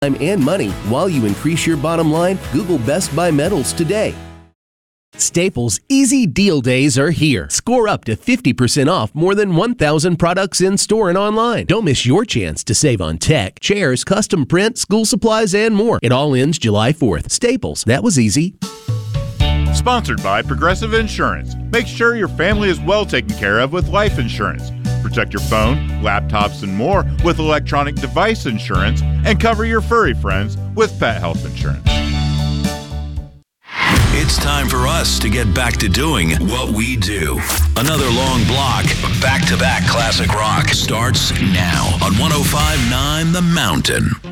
time and money. While you increase your bottom line, Google Best Buy Metals today. Staples Easy Deal Days are here. Score up to 50% off more than 1,000 products in store and online. Don't miss your chance to save on tech, chairs, custom print, school supplies, and more. It all ends July 4th. Staples, that was easy. Sponsored by Progressive Insurance. Make sure your family is well taken care of with life insurance. Protect your phone, laptops, and more with electronic device insurance, and cover your furry friends with pet health insurance. It's time for us to get back to doing what we do. Another long block of back-to-back classic rock starts now on 105.9 The Mountain.